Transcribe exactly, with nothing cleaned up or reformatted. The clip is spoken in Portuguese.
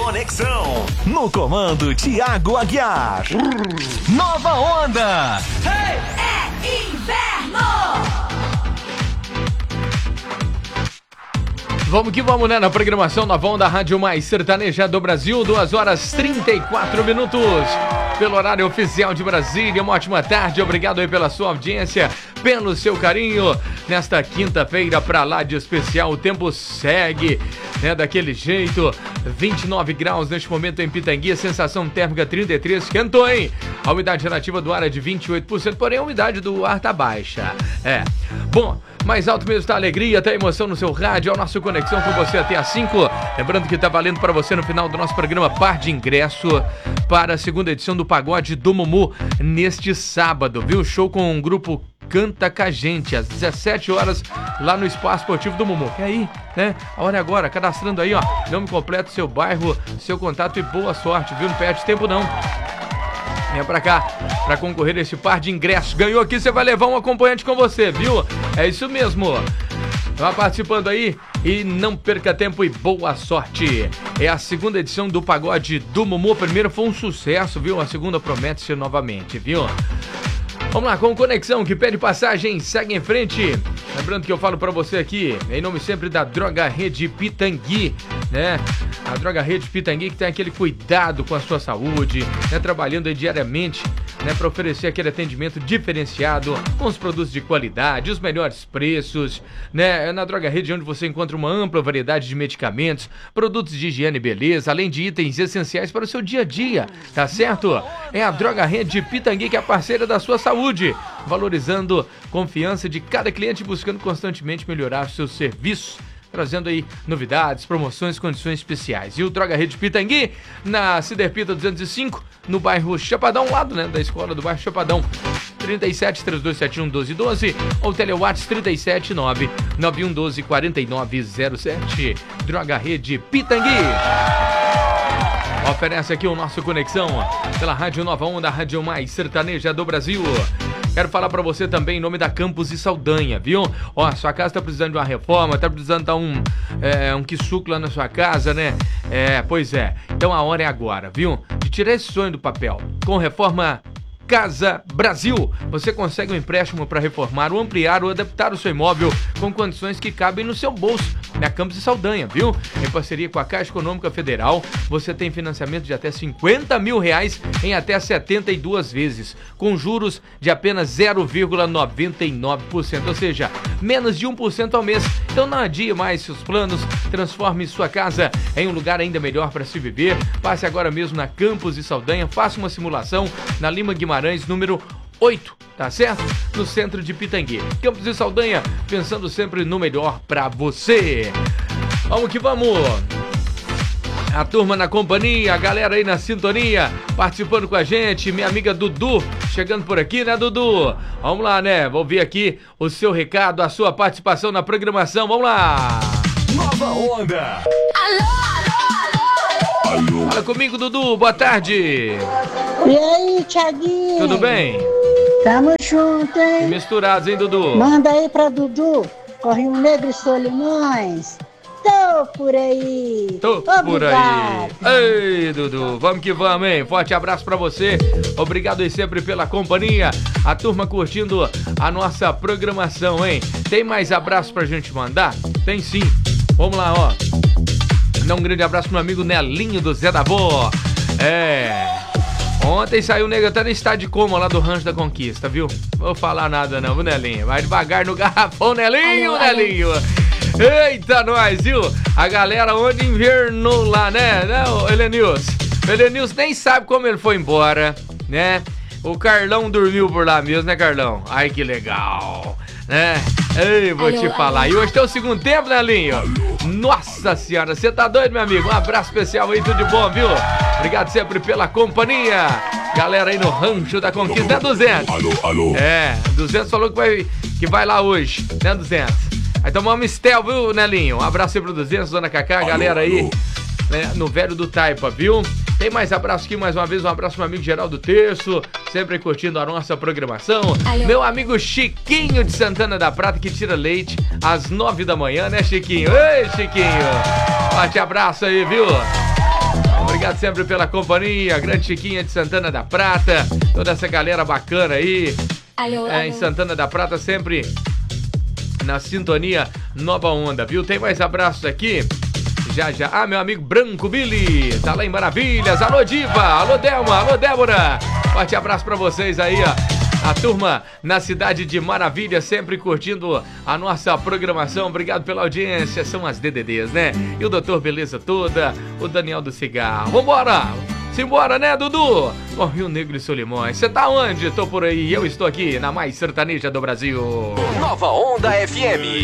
Conexão. No comando, Thiago Aguiar. Nova Onda. Hey! É inverno! Vamos que vamos, né? Na programação Nova Onda, Rádio Mais Sertaneja do Brasil, duas horas e trinta e quatro minutos. Pelo horário oficial de Brasília, uma ótima tarde. Obrigado aí pela sua audiência, pelo seu carinho. Nesta quinta-feira, pra lá de especial, o tempo segue, né? Daquele jeito. vinte e nove graus neste momento em Pitangui, sensação térmica trinta e três. Esquentou, hein? A umidade relativa do ar é de vinte e oito por cento, porém a umidade do ar tá baixa. É. Bom, mais alto mesmo tá a alegria, tá a emoção no seu rádio, é o nosso Conexão com você até às cinco. Lembrando que tá valendo para você no final do nosso programa par de ingresso para a segunda edição do Pagode do Mumu neste sábado, viu? Show com o grupo Canta com a Gente, às dezessete horas, lá no Espaço Esportivo do Mumu. E aí, né? A hora é agora, cadastrando aí, ó, nome completo, seu bairro, seu contato e boa sorte, viu? Não perde tempo não. Venha pra cá, pra concorrer a esse par de ingressos. Ganhou aqui, você vai levar um acompanhante com você, viu? É isso mesmo. Vá participando aí e não perca tempo e boa sorte. É a segunda edição do Pagode do Mumu. A primeira foi um sucesso, viu? A segunda promete ser novamente, viu? Vamos lá, com Conexão, que pede passagem, segue em frente. Lembrando que eu falo pra você aqui, em nome sempre da Droga Rede Pitangui, né? A Droga Rede Pitangui que tem aquele cuidado com a sua saúde, né? Trabalhando aí diariamente, né? Pra oferecer aquele atendimento diferenciado, com os produtos de qualidade, os melhores preços, né? É na Droga Rede onde você encontra uma ampla variedade de medicamentos, produtos de higiene e beleza, além de itens essenciais para o seu dia a dia, tá certo? É a Droga Rede Pitangui que é a parceira da sua saúde, valorizando confiança de cada cliente, buscando constantemente melhorar os seus serviços, trazendo aí novidades, promoções, condições especiais. E o Droga Rede Pitangui, na Ciderpita duzentos e cinco, no bairro Chapadão, lado, né, da escola do bairro Chapadão. trinta e sete, trinta e dois setenta e um, doze doze ou telewatts trinta e sete, nove nove um doze, quarenta e nove zero sete. Droga Rede Pitangui. Oferece aqui o nosso Conexão pela Rádio Nova Onda, a Rádio Mais Sertaneja do Brasil. Quero falar pra você também em nome da Campos e Saldanha, viu? Ó, sua casa tá precisando de uma reforma, tá precisando dar um, é, um quissuco lá na sua casa, né? É, pois é. Então a hora é agora, viu? De tirar esse sonho do papel. Com reforma Casa Brasil, você consegue um empréstimo para reformar ou ampliar ou adaptar o seu imóvel com condições que cabem no seu bolso, na Campos e Saldanha, viu? Em parceria com a Caixa Econômica Federal, você tem financiamento de até cinquenta mil reais em até setenta e duas vezes, com juros de apenas zero vírgula noventa e nove por cento, ou seja, menos de um por cento ao mês. Então não adie mais seus planos, transforme sua casa em um lugar ainda melhor para se viver. Passe agora mesmo na Campos e Saldanha, faça uma simulação na Lima Guimarães, número oito, tá certo? No centro de Pitangui. Campos e Saldanha, pensando sempre no melhor pra você. Vamos que vamos! A turma na companhia, a galera aí na sintonia, participando com a gente, minha amiga Dudu, chegando por aqui, né, Dudu? Vamos lá, né? Vou ouvir aqui o seu recado, a sua participação na programação. Vamos lá! Nova Onda. Alô, alô, alô! Fala comigo, Dudu, boa tarde! E aí, Thiaguinho? Tudo bem? Tamo junto, hein? Misturados, hein, Dudu? Manda aí pra Dudu, Corrinho Negro e Solimões. Tô por aí. Tô Obrigado. por aí. Ei, Dudu, vamos que vamos, hein? Forte abraço pra você. Obrigado aí sempre pela companhia. A turma curtindo a nossa programação, hein? Tem mais abraços pra gente mandar? Tem sim. Vamos lá, ó. Dá um grande abraço pro meu amigo Nelinho do Zé da Vó. É... Ontem saiu o nego até no estádio de coma lá do Rancho da Conquista, viu? Vou falar nada não, viu, Nelinho? Vai devagar no garrafão, Nelinho, alô, Nelinho. Alô. Eita, nós, viu? A galera onde invernou lá, né? né Helenilson. Helenilson nem sabe como ele foi embora, né? O Carlão dormiu por lá mesmo, né, Carlão? Ai, que legal, né? Ei, vou alô, te falar. Alô. E hoje tem o segundo tempo, né, Linho? Nossa senhora, você tá doido, meu amigo? Um abraço especial aí, tudo de bom, viu? Obrigado sempre pela companhia. Galera aí no Rancho da Conquista, né, duzentos? Alô, alô. É, duzentos falou que vai, que vai lá hoje, né, duzentos? Aí tomamos Mistel, viu, Nelinho? Um abraço aí pro duzentos, Dona Cacá, alô, galera aí, né, no Velho do Taipa, viu? Tem mais abraço aqui, mais uma vez, um abraço pro meu amigo Geraldo Terço, sempre curtindo a nossa programação. Alô. Meu amigo Chiquinho de Santana da Prata, que tira leite às nove da manhã, né, Chiquinho? Ei, Chiquinho! Forte abraço aí, viu? Obrigado sempre pela companhia. Grande Chiquinha de Santana da Prata. Toda essa galera bacana aí. Alô, É, em Santana da Prata, sempre na sintonia Nova Onda, viu? Tem mais abraços aqui. Já, já. Ah, meu amigo Branco Billy, tá lá em Maravilhas. Alô, Diva. Alô, Delma. Alô, Débora. Forte abraço pra vocês aí, ó. A turma na cidade de Maravilha, sempre curtindo a nossa programação. Obrigado pela audiência. São as D D Ds, né? E o doutor Beleza Toda, o Daniel do Cigarro. Vambora! Simbora, né, Dudu? Ó, Rio Negro e Solimões. Você tá onde? Tô por aí. Eu estou aqui na mais sertaneja do Brasil. Nova Onda F M.